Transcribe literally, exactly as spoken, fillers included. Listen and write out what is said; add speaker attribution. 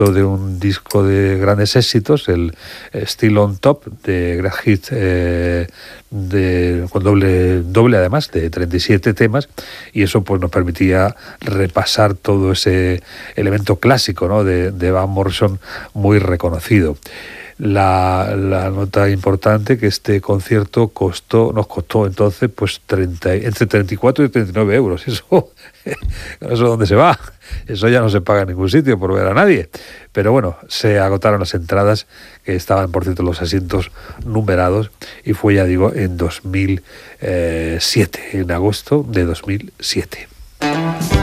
Speaker 1: de un disco de grandes éxitos, el Still on Top de Great Hits, eh, de, con doble, doble además, de treinta y siete temas, y eso pues nos permitía repasar todo ese elemento clásico, ¿no?, de, de Van Morrison, muy reconocido. La, la nota importante que este concierto costó, nos costó entonces pues treinta, entre treinta y cuatro y treinta y nueve euros. Eso, eso ¿dónde se va? Eso ya no se paga en ningún sitio por ver a nadie. Pero bueno, se agotaron las entradas, que estaban, por cierto, los asientos numerados, y fue, ya digo, en dos mil siete, en agosto de dos mil siete.